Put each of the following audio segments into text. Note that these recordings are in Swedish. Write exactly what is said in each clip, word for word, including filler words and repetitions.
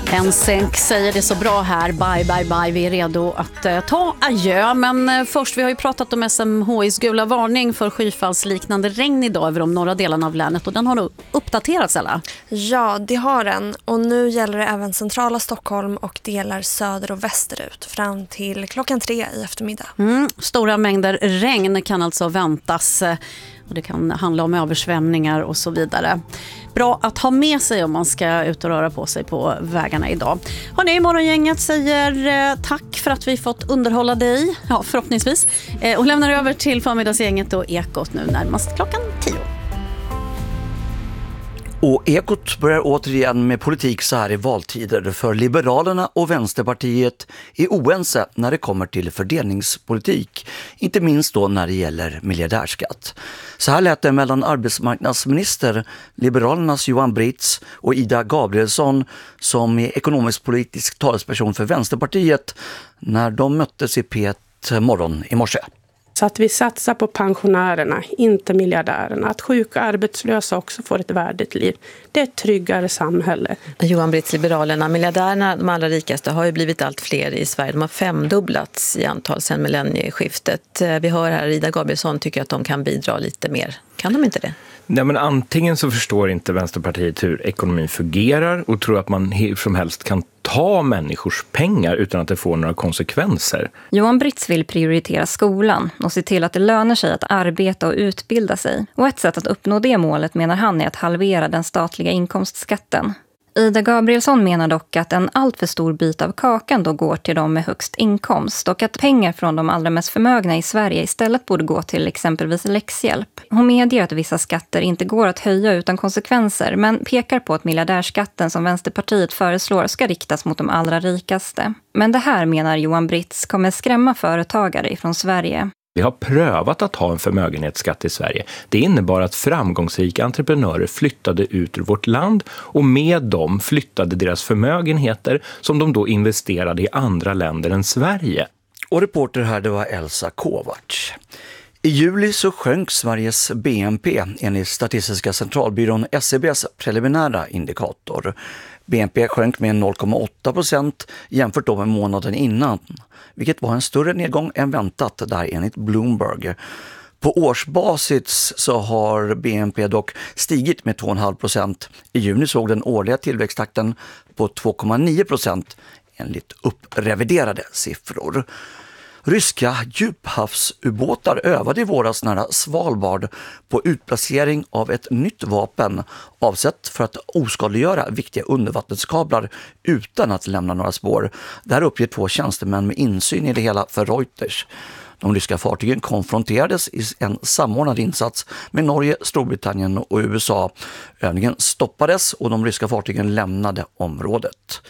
En sänk säger det så bra här. Bye, bye, bye. Vi är redo att uh, ta adjö. Men uh, först, vi har ju pratat om S M H I:s gula varning för skyfallsliknande regn idag över de norra delarna av länet. Och den har nog uppdaterats, eller? Ja, det har den. Och nu gäller det även centrala Stockholm och delar söder- och västerut fram till klockan tre i eftermiddag. Mm, stora mängder regn kan alltså väntas. Och det kan handla om översvämningar och så vidare. Bra att ha med sig om man ska ut och röra på sig på vägarna idag. Hörrni, morgongänget säger eh, tack för att vi fått underhålla dig, ja, förhoppningsvis. Eh, och lämnar över till förmiddagsgänget och Ekot nu närmast klockan tio. Och Ekot börjar återigen med politik så här i valtider, för Liberalerna och Vänsterpartiet är oense när det kommer till fördelningspolitik, inte minst då när det gäller miljardärskatt. Så här lät det mellan arbetsmarknadsminister, Liberalernas Johan Britz och Ida Gabrielsson, som är ekonomisk-politisk talesperson för Vänsterpartiet, när de möttes i P ett morgon i morse. Så att vi satsar på pensionärerna, inte miljardärerna. Att sjuka arbetslösa också får ett värdigt liv. Det är ett tryggare samhälle. Johan Britz, Liberalerna, miljardärerna, de allra rikaste, har ju blivit allt fler i Sverige. De har femdubblats i antal sedan millennieskiftet. Vi hör här, Ida Gabrielsson tycker att de kan bidra lite mer. Kan de inte det? Nej, men antingen så förstår inte Vänsterpartiet hur ekonomin fungerar och tror att man hur som helst kan ta människors pengar utan att det får några konsekvenser. Johan Britz vill prioritera skolan och se till att det lönar sig att arbeta och utbilda sig. Och ett sätt att uppnå det målet, menar han, är att halvera den statliga inkomstskatten. Ida Gabrielsson menar dock att en alltför stor bit av kakan då går till de med högst inkomst och att pengar från de allra mest förmögna i Sverige istället borde gå till exempelvis läxhjälp. Hon medger att vissa skatter inte går att höja utan konsekvenser, men pekar på att miljardärskatten som Vänsterpartiet föreslår ska riktas mot de allra rikaste. Men det här, menar Johan Britz, kommer skrämma företagare ifrån Sverige. Vi har prövat att ha en förmögenhetsskatt i Sverige. Det innebar att framgångsrika entreprenörer flyttade ut ur vårt land och med dem flyttade deras förmögenheter som de då investerade i andra länder än Sverige. Och reporter här, det var Elsa Kovacs. I juli så sjönk Sveriges B N P enligt Statistiska centralbyrån S C B:s preliminära indikator. B N P sjönk med noll komma åtta procent jämfört då med månaden innan, vilket var en större nedgång än väntat där enligt Bloomberg. På årsbasis så har B N P dock stigit med två komma fem procent. I juni såg den årliga tillväxttakten på två komma nio procent enligt uppreviderade siffror. Ryska djuphavsubåtar övade i våras nära Svalbard på utplacering av ett nytt vapen avsett för att oskadliggöra viktiga undervattenskablar utan att lämna några spår. Där uppger två tjänstemän med insyn i det hela för Reuters. De ryska fartygen konfronterades i en samordnad insats med Norge, Storbritannien och U S A. Övningen stoppades och de ryska fartygen lämnade området.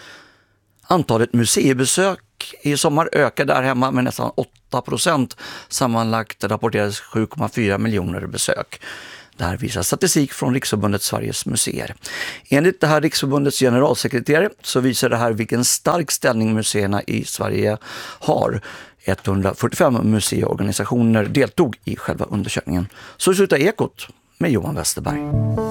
Antalet museibesök i sommar ökade där hemma med nästan åtta procent. Sammanlagt rapporterades sju komma fyra miljoner besök. Det här visar statistik från Riksförbundet Sveriges museer. Enligt det här Riksförbundets generalsekreterare så visar det här vilken stark ställning museerna i Sverige har. etthundrafyrtiofem museiorganisationer deltog i själva undersökningen. Så slutar Ekot med Johan Westerberg.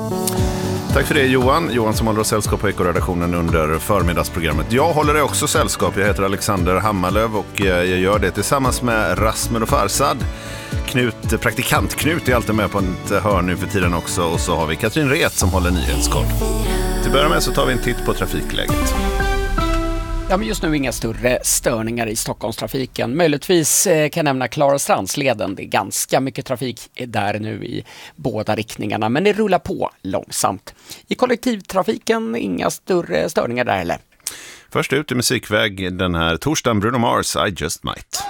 Tack för det Johan. Johan som håller oss sällskap på Ekoredaktionen under förmiddagsprogrammet. Jag håller dig också sällskap. Jag heter Alexander Hammarlöv och jag gör det tillsammans med Rasmus och Farsad. Knut, praktikant Knut är alltid med på ett hörn nu för tiden också. Och så har vi Katrin Ret som håller nyhetskoll. Till början med så tar vi en titt på trafikläget. Ja, men just nu inga större störningar i Stockholmstrafiken. Möjligtvis eh, kan jag nämna Klarastransleden. Det är ganska mycket trafik där nu i båda riktningarna, men det rullar på långsamt. I kollektivtrafiken inga större störningar där heller. Först ut i musikväg den här torsdagen, Bruno Mars, I Just Might.